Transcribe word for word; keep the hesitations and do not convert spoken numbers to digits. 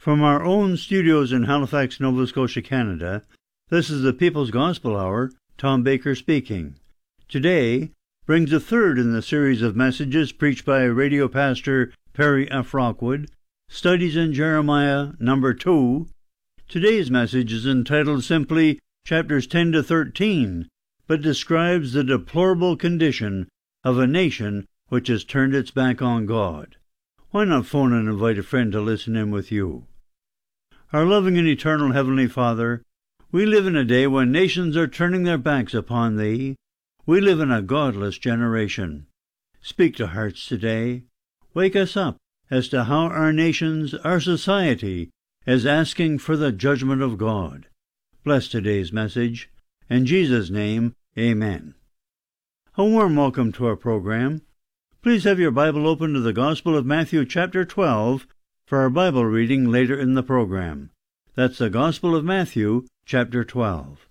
From our own studios in Halifax, Nova Scotia, Canada, this is the People's Gospel Hour, Tom Baker speaking. Today brings the third in the series of messages preached by radio pastor Perry F. Rockwood, Studies in Jeremiah, number two. Today's message is entitled simply chapters ten to thirteen, but describes the deplorable condition of a nation which has turned its back on God. Why not phone and invite a friend to listen in with you? Our loving and eternal Heavenly Father, we live in a day when nations are turning their backs upon Thee. We live in a godless generation. Speak to hearts today. Wake us up as to how our nations, our society, is asking for the judgment of God. Bless today's message. In Jesus' name, amen. A warm welcome to our program. Please have your Bible open to the Gospel of Matthew chapter twelve for our Bible reading later in the program. That's the Gospel of Matthew chapter twelve.